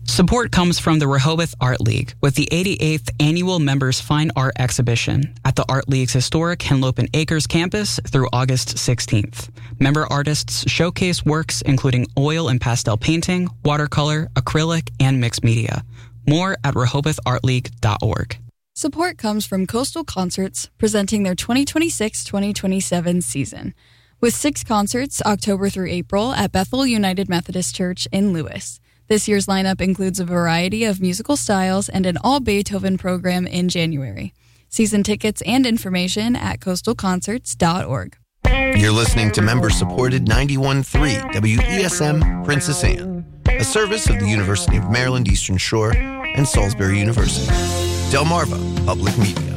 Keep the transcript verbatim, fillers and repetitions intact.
Support comes from the Rehoboth Art League with the eighty-eighth Annual Members Fine Art Exhibition at the Art League's historic Henlopen Acres campus through August sixteenth. Member artists showcase works including oil and pastel painting, watercolor, acrylic, and mixed media. More at rehoboth art league dot org. Support comes from Coastal Concerts, presenting their twenty twenty-six twenty twenty-seven season, with six concerts October through April at Bethel United Methodist Church in Lewis. This year's lineup includes a variety of musical styles and an all-Beethoven program in January. Season tickets and information at coastal concerts dot org. You're listening to member-supported ninety-one point three W E S M Princess Anne, a service of the University of Maryland Eastern Shore and Salisbury University. Delmarva Public Media.